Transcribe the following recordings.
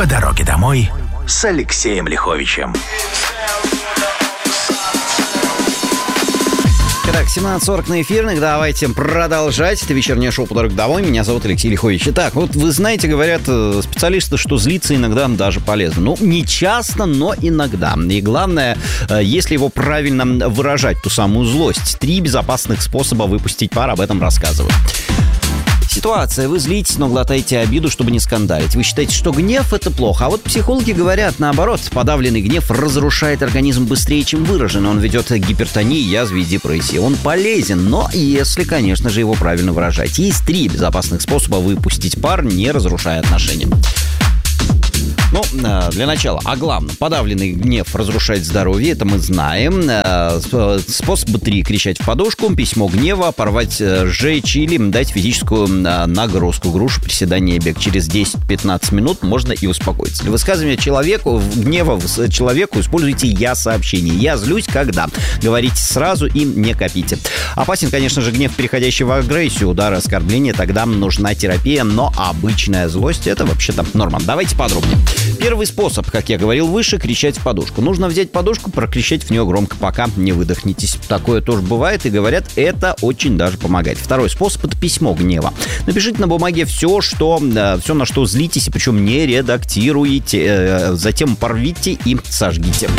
дороге домой с Алексеем Лиховичем. Итак, 17:40 на эфирных. Давайте продолжать. Это вечернее шоу «По дороге домой». Меня зовут Алексей Лихович. Итак, вот вы знаете, говорят специалисты, что злиться иногда даже полезно. Ну, не часто, но иногда. И главное, если его правильно выражать, ту самую злость. 3 безопасных способа выпустить пар, об этом рассказываю. Ситуация. Вы злитесь, но глотаете обиду, чтобы не скандалить. Вы считаете, что гнев – это плохо. А вот психологи говорят, наоборот, подавленный гнев разрушает организм быстрее, чем выраженный. Он ведет к гипертонии, язве и депрессии. Он полезен, но если, конечно же, его правильно выражать. Есть 3 безопасных способа выпустить пар, не разрушая отношения. Ну, для начала, о главном. Подавленный гнев разрушает здоровье, это мы знаем. Способ 3. Кричать в подушку, письмо гнева, порвать, сжечь или дать физическую нагрузку. Грушу, приседания, бег. Через 10-15 минут можно и успокоиться. Для высказывания гнева человеку используйте «я-сообщение». «Я злюсь, когда». Говорите сразу и не копите. Опасен, конечно же, гнев, переходящий в агрессию, удары, оскорбления. Тогда нужна терапия, но обычная злость – это вообще-то норма. Давайте подробнее. Первый способ, как я говорил выше, кричать в подушку. Нужно взять подушку, прокричать в нее громко, пока не выдохнетесь. Такое тоже бывает, и говорят, это очень даже помогает. Второй способ – это письмо гнева. Напишите на бумаге все, на что злитесь, и причем не редактируете. Затем порвите и сожгите.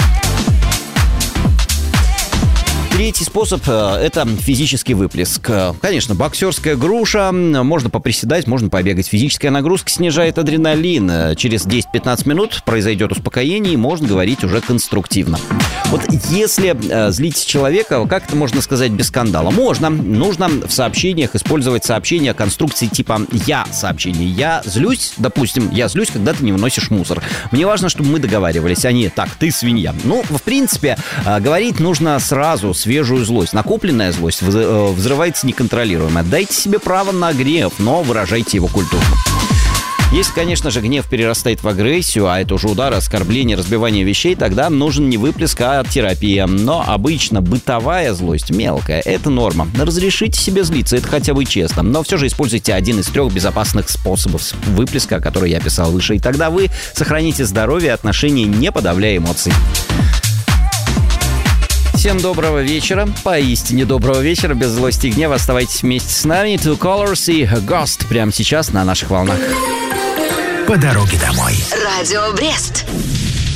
Третий способ – это физический выплеск. Конечно, боксерская груша, можно поприседать, можно побегать. Физическая нагрузка снижает адреналин. Через 10-15 минут произойдет успокоение, и можно говорить уже конструктивно. Вот если злить человека, как это можно сказать без скандала? Можно. Нужно в сообщениях использовать сообщения конструкции типа «я-сообщение». Я злюсь, допустим, я злюсь, когда ты не выносишь мусор. Мне важно, чтобы мы договаривались, а не «так, ты свинья». Ну, в принципе, говорить нужно сразу, свежую злость. Накопленная злость взрывается неконтролируемо. Дайте себе право на гнев, но выражайте его культурно. Если, конечно же, гнев перерастает в агрессию, а это уже удары, оскорбления, разбивание вещей, тогда нужен не выплеск, а терапия. Но обычно бытовая злость, мелкая, это норма. Разрешите себе злиться, это хотя бы честно. Но все же используйте один из 3 безопасных способов выплеска, который я описал выше. И тогда вы сохраните здоровье и отношения, не подавляя эмоций. Всем доброго вечера, поистине доброго вечера, без злости и гнева. Оставайтесь вместе с нами. Two Colors и Ghost прямо сейчас на наших волнах. По дороге домой. Радио Брест.